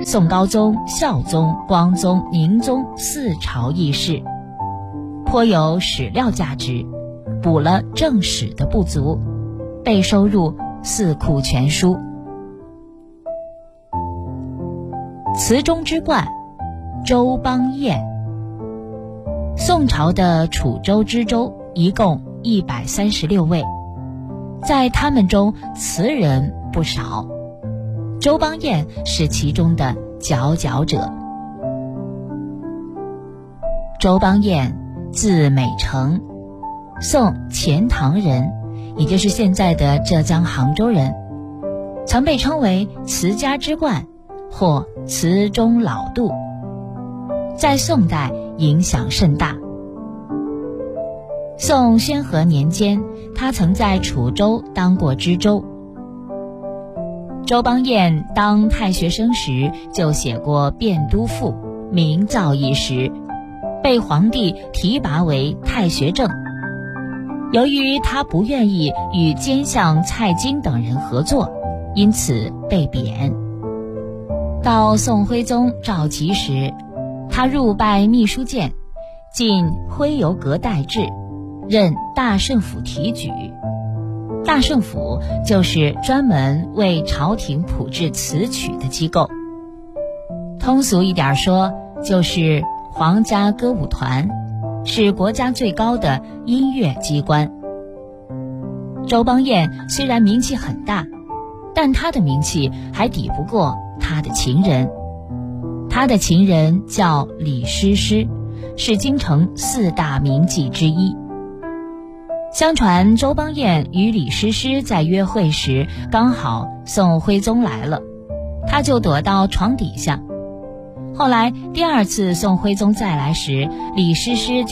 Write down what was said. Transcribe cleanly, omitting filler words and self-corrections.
宋高宗、孝宗、光宗、宁宗4朝议事，颇有史料价值，补了正史的不足，被收入《四库全书》。词中之冠，周邦彦。宋朝的楚州知州一共136位，在他们中词人不少，周邦彦是其中的佼佼者。周邦彦字美成，宋钱塘人，也就是现在的浙江杭州人，曾被称为词家之冠或词中老杜，在宋代影响甚大。宋宣和年间，他曾在楚州当过知州。周邦彦当太学生时就写过《汴都赋》，名噪一时，被皇帝提拔为太学正。由于他不愿意与奸相蔡京等人合作，因此被贬。到宋徽宗赵佶时，他入拜秘书监，进徽游阁待制，任大圣府提举。大圣府就是专门为朝廷谱制词曲的机构，通俗一点说，就是皇家歌舞团，是国家最高的音乐机关。周邦彦虽然名气很大，但他的名气还抵不过他的情人。他的情人叫李师师，是京城4大名妓之一。相传周邦彦与李师师在约会时，刚好宋徽宗来了，他就躲到床底下。后来第2次宋徽宗再来时，李师师